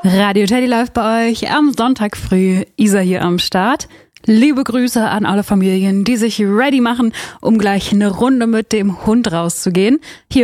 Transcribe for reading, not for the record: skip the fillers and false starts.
Radio Teddy läuft bei euch am Sonntag früh. Isa hier am Start. Liebe Grüße an alle Familien, die sich ready machen, um gleich eine Runde mit dem Hund rauszugehen. Hier